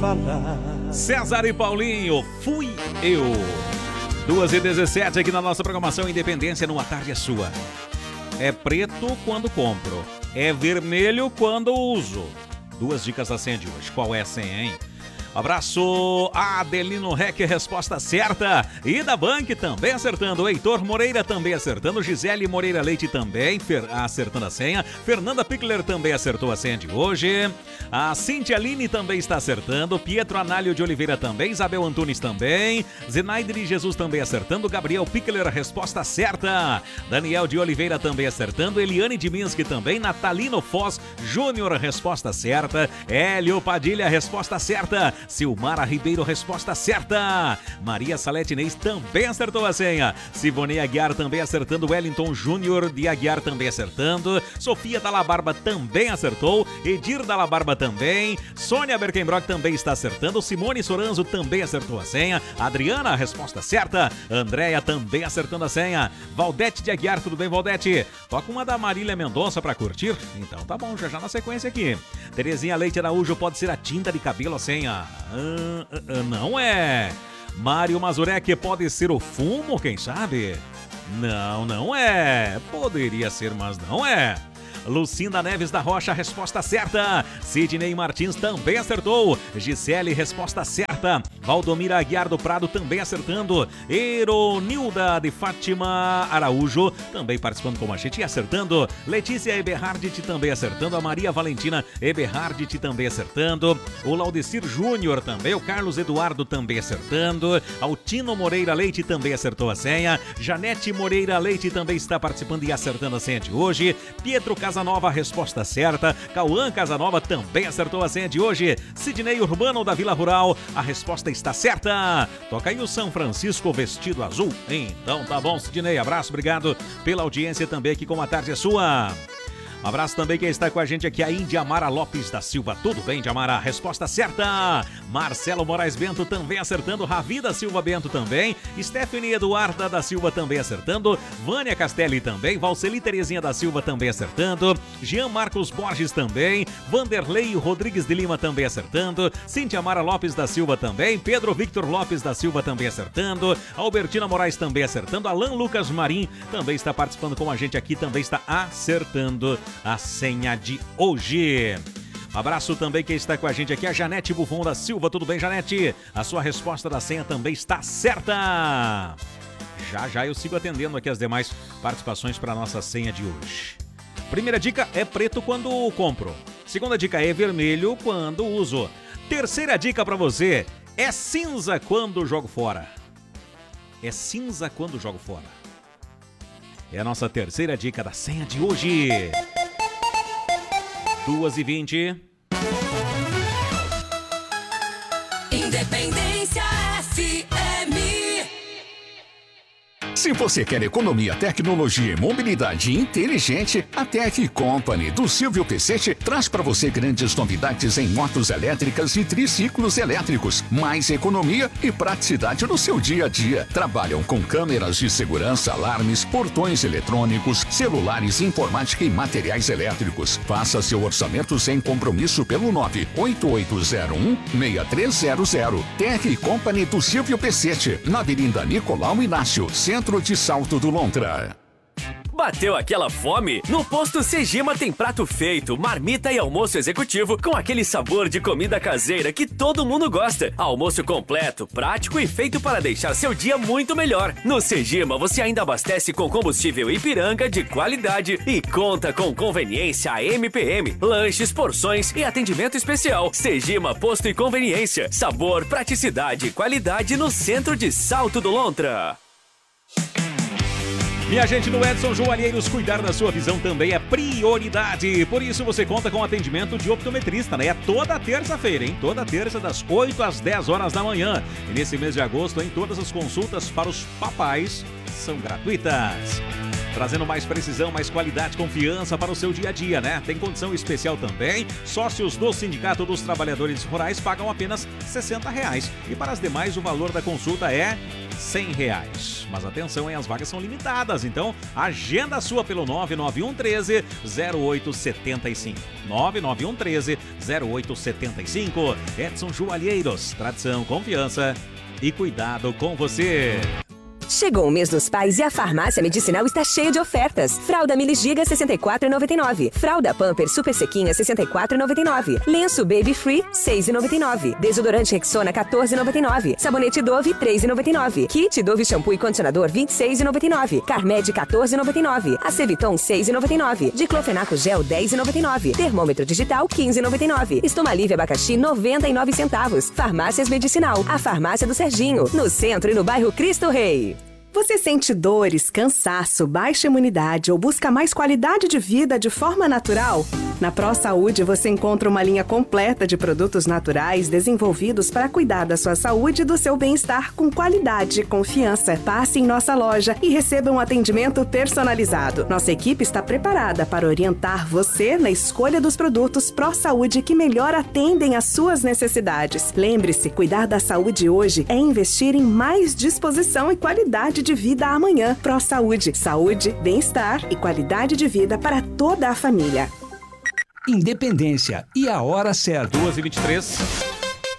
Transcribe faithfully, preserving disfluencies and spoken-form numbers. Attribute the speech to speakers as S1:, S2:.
S1: falar.
S2: César e Paulinho, fui eu. duas e dezessete aqui na nossa programação Independência, numa tarde é sua. É preto quando compro, é vermelho quando uso. Duas dicas da senha de hoje. Qual é a senha, hein? Abraço, Adelino Rec, resposta certa. E da Bank também acertando. Heitor Moreira também acertando. Gisele Moreira Leite também acertando a senha. Fernanda Pickler também acertou a senha de hoje. A Cintia Aline também está acertando. Pietro Análio de Oliveira também. Isabel Antunes também. Zenaide de Jesus também acertando. Gabriel Pickler, resposta certa. Daniel de Oliveira também acertando. Eliane de Minsk também. Natalino Foz Júnior, resposta certa. Hélio Padilha, resposta certa. Silmara Ribeiro, resposta certa. Maria Salete Inês também acertou a senha. Sivone Aguiar também acertando. Wellington Júnior de Aguiar também acertando. Sofia Dalabarba também acertou. Edir Dalabarba também. Sônia Berkenbrock também está acertando. Simone Soranzo também acertou a senha. Adriana, resposta certa. Andréia também acertando a senha. Valdete de Aguiar, tudo bem, Valdete? Toca uma da Marília Mendonça pra curtir? Então tá bom, já já na sequência aqui. Terezinha Leite Araújo, pode ser a tinta de cabelo a senha. Ah, ah, não é. Mário Mazurek, pode ser o fumo, quem sabe? Não, não é. Poderia ser, mas não é. Lucinda Neves da Rocha, resposta certa. Sidney Martins também acertou. Gisele, resposta certa. Valdomira Aguiar do Prado também acertando. Eronilda de Fátima Araújo também participando com a gente e acertando. Letícia Eberhardit também acertando. A Maria Valentina Eberhardit também acertando. O Laudecir Júnior também. O Carlos Eduardo também acertando. Altino Moreira Leite também acertou a senha. Janete Moreira Leite também está participando e acertando a senha de hoje. Pietro Casanova, resposta certa. Cauã Casanova também acertou a senha de hoje. Sidney Urbano da Vila Rural, a resposta está certa. Toca aí o São Francisco vestido azul. Então tá bom, Sidney, abraço, obrigado pela audiência também aqui com a tarde é sua. Um abraço também quem está com a gente aqui, a Indiamara Lopes da Silva. Tudo bem, Indiamara? Resposta certa. Marcelo Moraes Bento também acertando. Ravi da Silva Bento também. Stephanie Eduarda da Silva também acertando. Vânia Castelli também. Valceli Terezinha da Silva também acertando. Jean Marcos Borges também. Vanderlei Rodrigues de Lima também acertando. Cintia Mara Lopes da Silva também. Pedro Victor Lopes da Silva também acertando. Albertina Moraes também acertando. Alan Lucas Marim também está participando com a gente aqui. Também está acertando a senha de hoje. Um abraço também quem está com a gente aqui, a Janete Buffon da Silva. Tudo bem, Janete? A sua resposta da senha também está certa. Já já eu sigo atendendo aqui as demais participações para a nossa senha de hoje. Primeira dica é preto quando compro. Segunda dica é vermelho quando uso. Terceira dica para você é cinza quando jogo fora. É cinza quando jogo fora. É a nossa terceira dica da senha de hoje. duas e vinte.
S3: Independência F M.
S4: Se você quer economia, tecnologia e mobilidade inteligente, a Tech Company do Silvio Pecete traz para você grandes novidades em motos elétricas e triciclos elétricos. Mais economia e praticidade no seu dia a dia. Trabalham com câmeras de segurança, alarmes, portões eletrônicos, celulares, informática e materiais elétricos. Faça seu orçamento sem compromisso pelo nove oito oito zero um seis três zero zero. Tech Company do Silvio Pecete, na Avenida Nicolau Inácio, centro de Salto do Lontra.
S5: Bateu aquela fome? No Posto Segima tem prato feito, marmita e almoço executivo com aquele sabor de comida caseira que todo mundo gosta. Almoço completo, prático e feito para deixar seu dia muito melhor. No Segima você ainda abastece com combustível Ipiranga de qualidade e conta com conveniência A M P M, lanches, porções e atendimento especial. Segima Posto e Conveniência. Sabor, praticidade e qualidade no centro de Salto do Lontra.
S2: Minha gente do Edson Joalheiros, cuidar da sua visão também é prioridade. Por isso você conta com atendimento de optometrista, né? É toda terça-feira, hein? Toda terça das oito às dez horas da manhã. E nesse mês de agosto, hein? Todas as consultas para os papais são gratuitas. trazendo mais precisão, mais qualidade, confiança para o seu dia a dia, né? Tem condição especial também. Sócios do Sindicato dos Trabalhadores Rurais pagam apenas sessenta reais. E para as demais, o valor da consulta é cem reais. Mas atenção, hein? As vagas são limitadas, então agenda a sua pelo nove nove um um três zero oito sete cinco. nove nove um um três zero oito sete cinco. Edson Joalheiros, tradição, confiança e cuidado com você.
S1: Chegou o mês dos pais e a farmácia medicinal está cheia de ofertas. Fralda Mili Giga sessenta e quatro reais e noventa e nove centavos. Fralda Pamper Super Sequinha sessenta e quatro reais e noventa e nove centavos. Lenço Baby Free seis reais e noventa e nove centavos. Desodorante Rexona quatorze reais e noventa e nove centavos. Sabonete Dove três reais e noventa e nove centavos. Kit Dove Shampoo e Condicionador vinte e seis reais e noventa e nove centavos. Carmed quatorze reais e noventa e nove centavos. Aceviton seis reais e noventa e nove centavos. Diclofenaco Gel dez reais e noventa e nove centavos. Termômetro Digital quinze reais e noventa e nove centavos. Estomalívia Abacaxi noventa e nove centavos. Farmácias Medicinal, a farmácia do Serginho, no centro e no bairro Cristo Rei.
S6: Você sente dores, cansaço, baixa imunidade ou busca mais qualidade de vida de forma natural? Na ProSaúde você encontra uma linha completa de produtos naturais desenvolvidos para cuidar da sua saúde e do seu bem-estar com qualidade e confiança. Passe em nossa loja e receba um atendimento personalizado. Nossa equipe está preparada para orientar você na escolha dos produtos ProSaúde que melhor atendem às suas necessidades. Lembre-se, cuidar da saúde hoje é investir em mais disposição e qualidade de vida amanhã. ProSaúde, saúde, bem-estar e qualidade de vida para toda a família.
S7: Independência e a hora certa.
S2: duas e vinte e três.